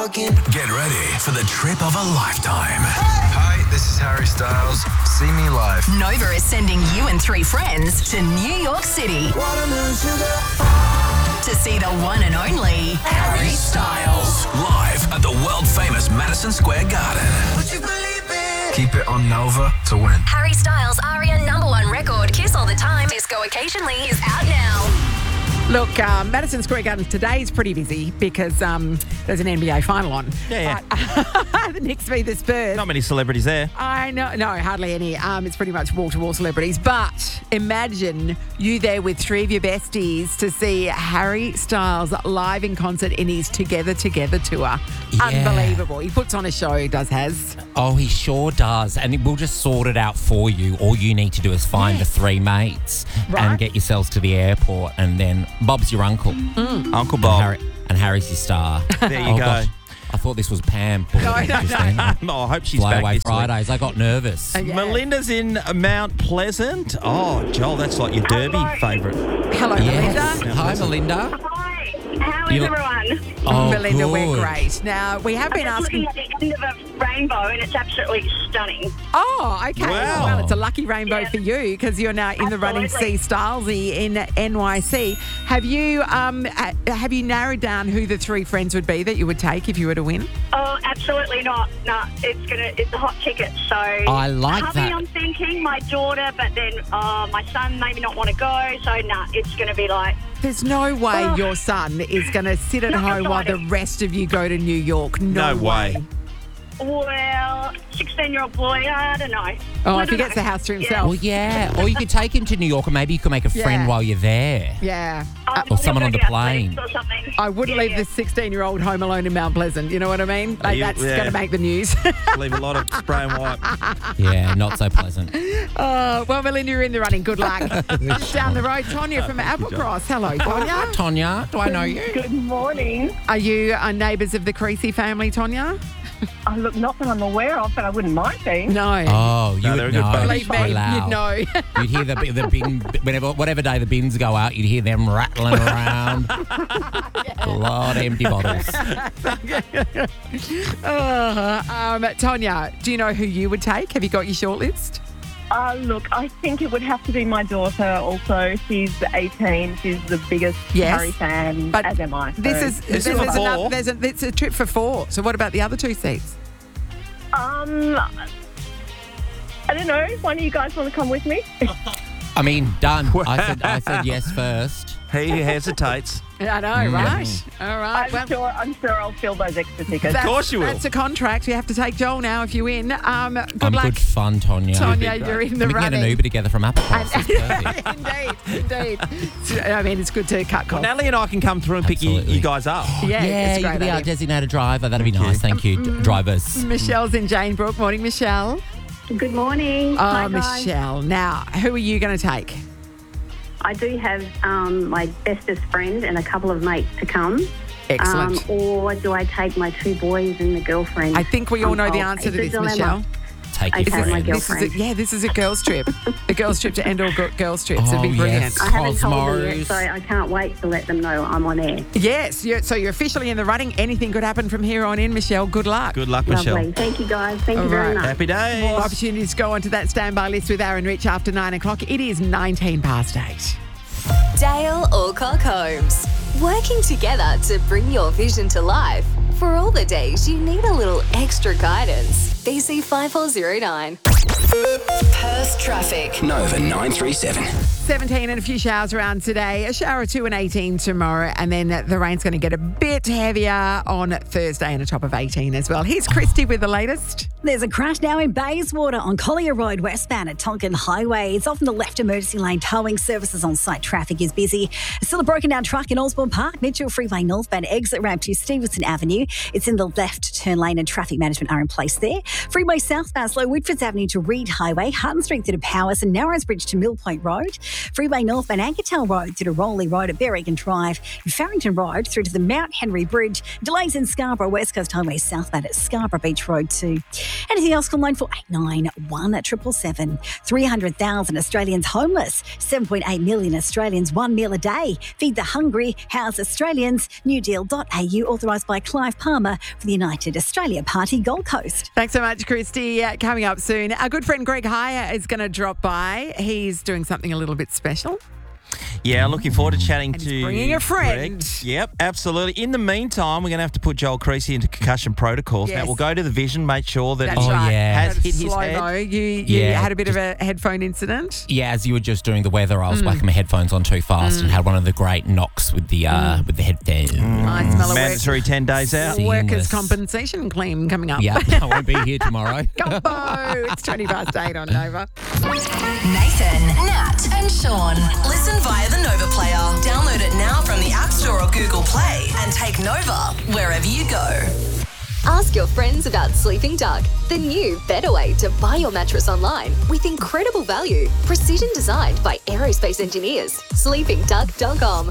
talking. Get ready for the trip of a lifetime. Hi, this is Harry Styles. See me live. Nova is sending you and 3 friends to New York City Watermelon sugar. to see the one and only Harry Styles. Live at the world-famous Madison Square Garden. Would you believe it? Keep it on Nova to win. Harry Styles' ARIA #1 record, Kiss All the Time, Disco Occasionally, is out now. Look, Madison Square Garden today is pretty busy because there's an NBA final on. Yeah. The Knicks v the Spurs. Not many celebrities there. I know, no, hardly any. It's pretty much wall-to-wall celebrities. But imagine you there with 3 of your besties to see Harry Styles live in concert in his Together Together tour. Yeah. Unbelievable. He puts on a show, he does, Has. Oh, he sure does. And we'll just sort it out for you. All you need to do is find the 3 mates Right. and get yourselves to the airport. And then Bob's your uncle. Uncle Bob. And Harry's your star. There you go. Gosh, I thought this was Pam. No. Oh, I hope she's Fly back away this week. Fridays. I got nervous. Yeah. Melinda's in Mount Pleasant. Oh, Joel, that's like your Derby favourite. Hello, Yes. Melinda. Hi, Melinda. Hi, how is You- everyone? Oh, Melinda, good. we're great. Now, we have been I'm just asking... looking at the end of a rainbow and it's absolutely stunning. Oh, okay. Wow. Well, it's a lucky rainbow Yeah. for you because you're now in the running Absolutely. C Stylesy in NYC. Have you narrowed down who the 3 friends would be that you would take if you were to win? Oh, absolutely not. No, it's a hot ticket. So I like hubby, that. I'm thinking my daughter, but then my son maybe not want to go. So it's going to be like, There's no way Oh. your son is going to sit at Not home while the exciting. rest of you go to New York. No way. well, 16-year-old boy, I don't know. Oh, I if he don't gets know. the house to Yeah. himself. Well, yeah. Or you could take him to New York and maybe you could make a friend Yeah. while you're there. Yeah. I'll or someone on the go to plane. Netflix or something. I wouldn't Yeah, leave yeah. this 16-year-old home alone in Mount Pleasant. You know what I mean? Like, You- that's yeah. going to make the news. Leave a lot of spray and wipe. Yeah, not so pleasant. Well, Melinda, you're in the running. Good luck. Just down the road, Tonya from Applecross. Hello, Tonya. Tonya, do I know you? Good morning. Are you neighbours of the Creasy family, Tonya? Look, not that I'm aware of, but I wouldn't mind being. No. Oh, you No, they're would a good know. bunch. Believe me, Wow. you'd know. You'd hear the bin, whatever day the bins go out, you'd hear them rattling around. A lot of empty bottles. Tonya, do you know who you would take? Have you got your shortlist? Look, I think it would have to be my daughter also. She's 18. She's the biggest Yes. Harry fan, But as am I. This is for four. it's a trip for 4. So what about the other 2 seats? I don't know. One of you guys want to come with me? I mean, done. I said yes first. He hesitates. I know, right? All right. I'm sure I'll fill those extra tickets. Of course you will. That's a contract. You have to take Joel now if you win. Good I'm luck. good fun, Tonya. Tonya, you're in the We can get an running. Uber together from Applecross. It's perfect. Indeed. I mean, it's good to cut costs. Natalie and I can come through and pick you Absolutely. guys up. Yeah, Yeah, it's a you great could be our idea. designated driver. That'd be nice. Thank you, drivers. Michelle's in Janebrook. Morning, Michelle. Good morning. Oh, Hi, guys. Michelle. Now, who are you going to take? I do have my bestest friend and a couple of mates to come. Excellent. Or do I take my 2 boys and the girlfriend? I think we all know the Oh, answer to it's a this, dilemma. Michelle. Take Okay, your my friends. girlfriend. This is a girls' trip. The girls' trip to Endor Girls' Trips. It'd be Oh, brilliant. yes. I haven't told them Cosmos. yet, so I can't wait to let them know I'm on air. Yes, so you're officially in the running. Anything could happen from here on in, Michelle. Good luck. Good luck, Michelle. Lovely. Thank you, guys. Thank All you very right. much. Happy days. More opportunities to go onto that standby list with Aaron Rich after 9 o'clock. It is 19 past 8. Dale Alcock Holmes. Working together to bring your vision to life. For all the days you need a little extra guidance. BC 5409. Perth traffic. Nova 937. 17 and a few showers around today. A shower or 2 and 18 tomorrow. And then the rain's going to get a bit heavier on Thursday and a top of 18 as well. Here's Christy with the latest. There's a crash now in Bayswater on Collier Road westbound at Tonkin Highway. It's off in the left emergency lane. Towing services on site. Traffic is busy. Still a broken down truck in Osborne Park. Mitchell Freeway northbound exit ramp to Stevenson Avenue. It's in the left turn lane and traffic management are in place there. Freeway southbound slow Whitfords Avenue to Reed Highway. Hutton Street through to Powers and Narrows Bridge to Mill Point Road. Freeway northbound Ankertel Road through to Rowley Road at Berrigan Drive. Farrington Road through to the Mount Henry Bridge. Delays in Scarborough, West Coast Highway southbound at Scarborough Beach Road too. Anything else, call 9489 777. 300,000 Australians homeless. 7.8 million Australians, 1 meal a day. Feed the hungry, house Australians. Newdeal.au, authorised by Clive Palmer for the United Australia Party Gold Coast. Thanks so much, Christy. Coming up soon, our good friend Greg Hire is going to drop by. He's doing something a little bit special. Yeah, looking forward to chatting And to he's bringing a friend. Greg. Yep, absolutely. In the meantime, we're going to have to put Joel Creasy into concussion protocols. Yes. Now, we'll go to the vision, make sure that That's he right. has hit his Slow-mo. head. You had a bit of a headphone incident. Yeah, as you were just doing the weather, I was whacking my headphones on too fast and had one of the great knocks with the headphones. I smell a Mandatory 10 days out. Seamless. workers' compensation claim coming up. Yeah, I won't be here tomorrow. Gumbo. It's 8:20 on Nova. Nathan, Nat, and Sean. Listen via the Nova Player. Download it now from the App Store or Google Play and take Nova wherever you go. Ask your friends about Sleeping Duck, the new, better way to buy your mattress online with incredible value. Precision designed by aerospace engineers. SleepingDuck.com.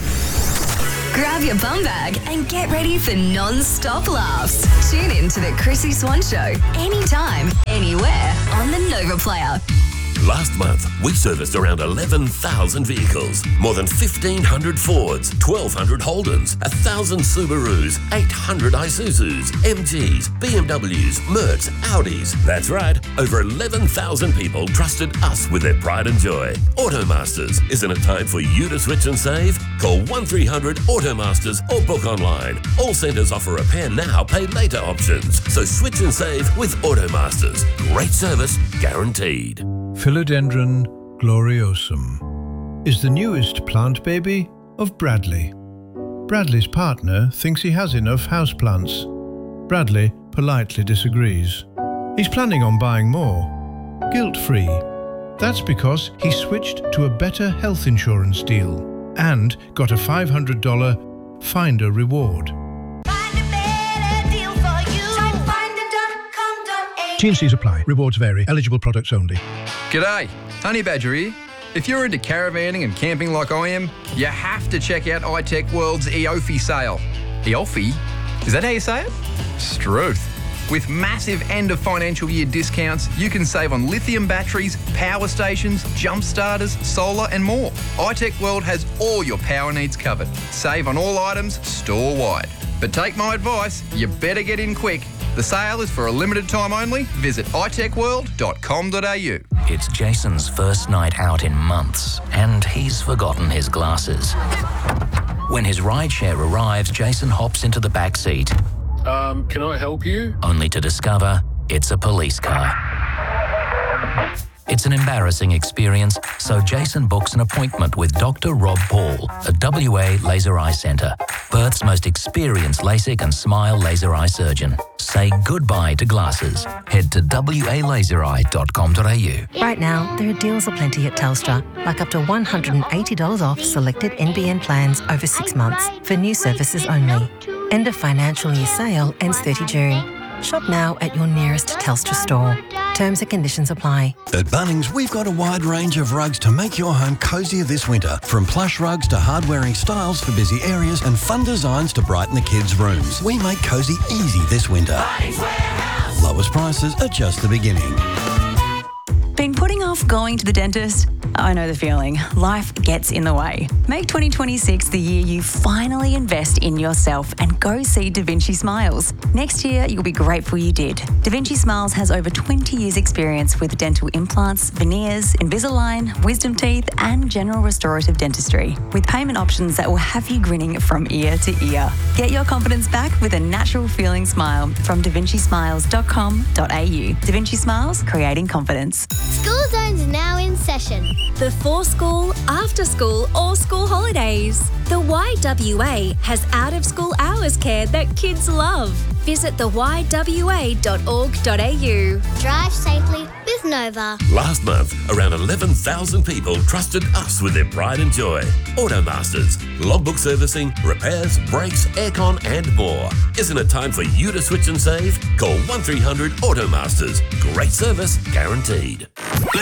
Grab your bum bag and get ready for non-stop laughs. Tune in to the Chrissy Swan Show anytime, anywhere on the Nova Player. Last month, we serviced around 11,000 vehicles, more than 1,500 Fords, 1,200 Holdens, 1,000 Subarus, 800 Isuzus, MGs, BMWs, Mercs, Audis. That's right, over 11,000 people trusted us with their pride and joy. Automasters, isn't it time for you to switch and save? Call 1300 Automasters or book online. All centres offer repair now, pay later options. So switch and save with Automasters. Great service, guaranteed. Philodendron gloriosum is the newest plant baby of Bradley. Bradley's partner thinks he has enough houseplants. Bradley politely disagrees. He's planning on buying more, guilt-free. That's because he switched to a better health insurance deal and got a $500 Finder reward. T&Cs apply. Rewards vary. Eligible products only. G'day, Honey Badger here. If you're into caravanning and camping like I am, you have to check out iTech World's EOFI sale. EOFI? Is that how you say it? Struth. With massive end of financial year discounts, you can save on lithium batteries, power stations, jump starters, solar and more. iTech World has all your power needs covered. Save on all items store-wide. But take my advice, you better get in quick. The sale is for a limited time only. Visit itechworld.com.au. It's Jason's first night out in months, and he's forgotten his glasses. When his rideshare arrives, Jason hops into the back seat. Can I help you? Only to discover it's a police car. It's an embarrassing experience, so Jason books an appointment with Dr. Rob Paul at WA Laser Eye Centre, Perth's most experienced LASIK and SMILE laser eye surgeon. Say goodbye to glasses. Head to walasерeye.com.au. Right now, there are deals aplenty at Telstra, like up to $180 off selected NBN plans over 6 months for new services only. End of financial year sale ends 30 June. Shop now at your nearest Telstra store. Terms and conditions apply. At Bunnings, we've got a wide range of rugs to make your home cozier this winter. From plush rugs to hard-wearing styles for busy areas and fun designs to brighten the kids' rooms. We make cozy easy this winter. Lowest prices are just the beginning. Been putting off going to the dentist? I know the feeling. Life gets in the way. Make 2026 the year you finally invest in yourself and go see Da Vinci Smiles. Next year, you'll be grateful you did. Da Vinci Smiles has over 20 years' experience with dental implants, veneers, Invisalign, wisdom teeth, and general restorative dentistry, with payment options that will have you grinning from ear to ear. Get your confidence back with a natural feeling smile from davincismiles.com.au. Da Vinci Smiles, creating confidence. School Zone's now in session. Before school, after school, or school holidays. The YWA has out-of-school hours care that kids love. Visit theYWA.org.au. Drive safely with Nova. Last month, around 11,000 people trusted us with their pride and joy. Automasters, logbook servicing, repairs, brakes, aircon and more. Isn't it time for you to switch and save? Call 1300 Automasters. Great service, guaranteed.